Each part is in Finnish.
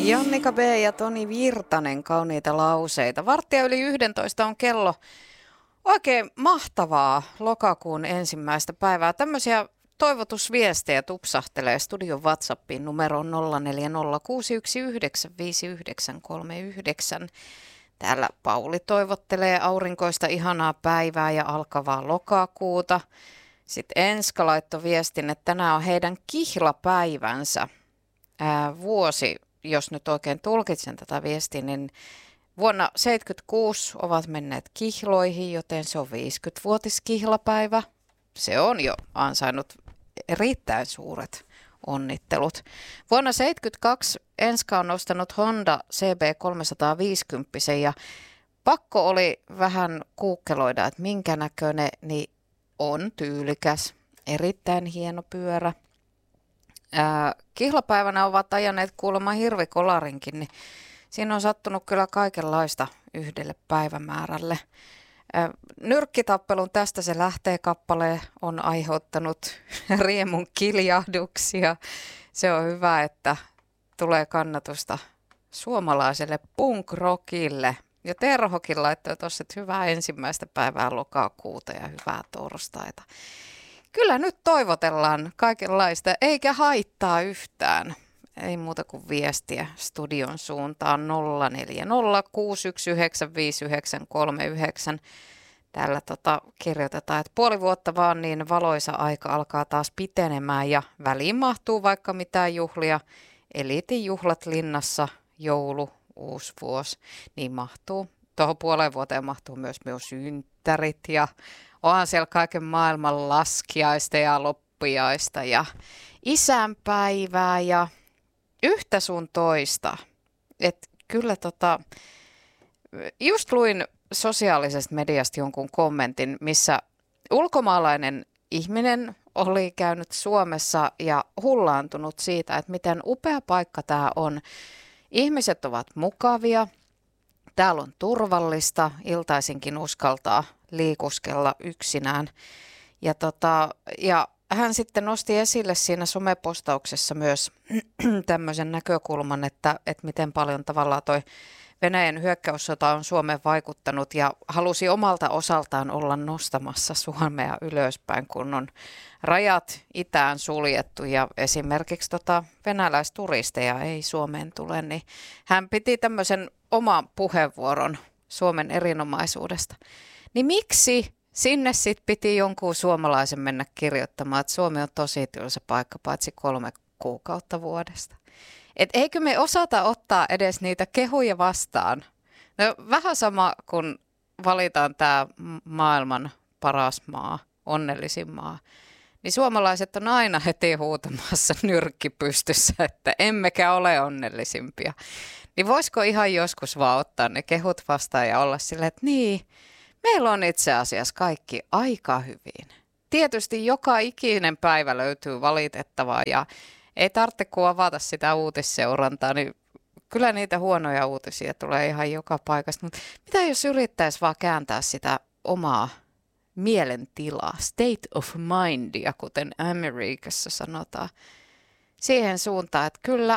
Jannika B. ja Toni Virtanen, kauniita lauseita. 11:15 on kello. Oikein mahtavaa lokakuun ensimmäistä päivää. Tämmöisiä toivotusviestejä tupsahtelee studion WhatsAppiin numeroon 0406195939. Täällä Pauli toivottelee aurinkoista ihanaa päivää ja alkavaa lokakuuta. Sitten Enska laittoi viestin, että tänään on heidän kihlapäivänsä. Vuosi, jos nyt oikein tulkitsen tätä viestiä, niin vuonna 1976 ovat menneet kihloihin, joten se on 50-vuotiskihlapäivä. Se on jo ansainnut erittäin suuret onnittelut. Vuonna 1972 Enska on ostanut Honda CB350 ja pakko oli vähän kuukkeloida, että minkä näköinen, niin on tyylikäs, erittäin hieno pyörä. Kihlapäivänä ovat ajaneet kuulemma hirvikolarinkin, niin siinä on sattunut kyllä kaikenlaista yhdelle päivämäärälle. Nyrkkitappelun Tästä se lähtee -kappale on aiheuttanut riemun kiljahduksia. Se on hyvä, että tulee kannatusta suomalaiselle punk-rockille. Ja Terhokin laittoi tuossa, että hyvää ensimmäistä päivää lokakuuta ja hyvää torstaita. Kyllä nyt toivotellaan kaikenlaista, eikä haittaa yhtään. Ei muuta kuin viestiä studion suuntaan 0406195939. Täällä kirjoitetaan, että puoli vuotta vaan, niin valoisa aika alkaa taas pitenemään ja väliin mahtuu vaikka mitään juhlia. Eliitin juhlat linnassa, joulu, uusi vuosi, niin mahtuu. Tuohon puoleen vuoteen mahtuu myös synttärit ja onhan siellä kaiken maailman laskiaista ja loppiaista ja isänpäivää ja yhtä sun toista. Et kyllä just luin sosiaalisesta mediasta jonkun kommentin, missä ulkomaalainen ihminen oli käynyt Suomessa ja hullaantunut siitä, että miten upea paikka tämä on. Ihmiset ovat mukavia, täällä on iltaisinkin uskaltaa liikuskella yksinään. Ja hän sitten nosti esille siinä somepostauksessa myös tämmöisen näkökulman, että miten paljon tavallaan toi Venäjän hyökkäyssota on Suomeen vaikuttanut ja halusi omalta osaltaan olla nostamassa Suomea ylöspäin, kun on rajat itään suljettu ja esimerkiksi venäläisturisteja ei Suomeen tule, niin hän piti tämmöisen oman puheenvuoron Suomen erinomaisuudesta. Niin miksi sinne sitten piti jonkun suomalaisen mennä kirjoittamaan, että Suomi on tosi tylsä paikka, paitsi 3 kuukautta vuodesta? Et eikö me osata ottaa edes niitä kehuja vastaan? No, vähän sama, kun valitaan tämä maailman paras maa, onnellisin maa, niin suomalaiset on aina heti huutamassa nyrkki pystyssä, että emmekä ole onnellisimpia. Niin voisiko ihan joskus vaan ottaa ne kehut vastaan ja olla silleen, että niin, meillä on itse asiassa kaikki aika hyvin. Tietysti joka ikinen päivä löytyy valitettavaa ja ei tarvitse kun avata sitä uutisseurantaa, niin kyllä niitä huonoja uutisia tulee ihan joka paikasta. Mutta mitä jos yrittäisi vaan kääntää sitä omaa mielentilaa, state of mindia, kuten Amerikassa sanotaan, siihen suuntaan, että kyllä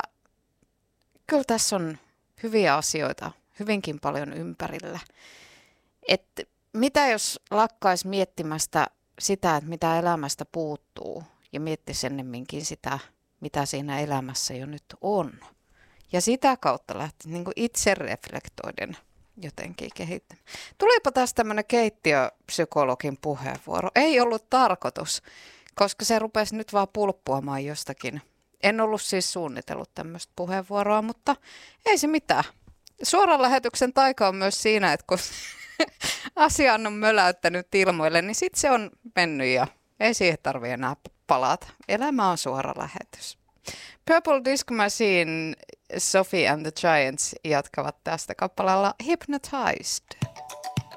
tässä on hyviä asioita hyvinkin paljon ympärillä. Että mitä jos lakkaisi miettimästä sitä, että mitä elämästä puuttuu ja miettisi ennemminkin sitä, mitä siinä elämässä jo nyt on. Ja sitä kautta lähti niin kuin itse reflektoiden jotenkin kehittämään. Tulipa tästä tämmöinen keittiöpsykologin puheenvuoro. Ei ollut tarkoitus, koska se rupesi nyt vaan pulppuamaan jostakin. En ollut siis suunnitellut tämmöistä puheenvuoroa, mutta ei se mitään. Suoran lähetyksen taika on myös siinä, että kun asia on möläyttänyt ilmoille, niin sitten se on mennyt ja ei siihen tarvitse enää palata. Elämä on suora lähetys. Purple Disco Machine, Sophie and the Giants jatkavat tästä kappaleella Hypnotized.